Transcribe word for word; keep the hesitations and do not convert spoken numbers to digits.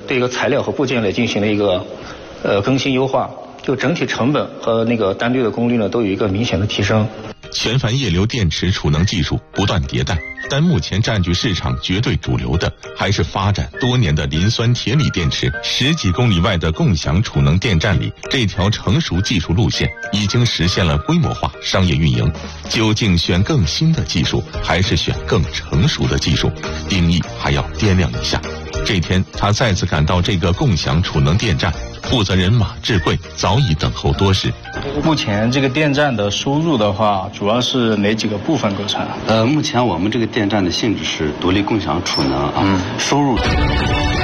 对一个材料和部件呢进行了一个呃更新优化，就整体成本和那个单对的功率呢都有一个明显的提升。 全钒液流电池储能技术不断迭代，但目前占据市场绝对主流的还是发展多年的磷酸铁锂电池。十几公里外的共享储能电站里，这条成熟技术路线已经实现了规模化商业运营。究竟选更新的技术，还是选更成熟的技术，定义还要掂量一下。这天，他再次赶到这个共享储能电站，负责人马志贵早已等候多时。 目前这个电站的收入的话，主要是哪几个部分构成？ 呃，目前我们这个电站的性质是独立共享储能啊，嗯、收入。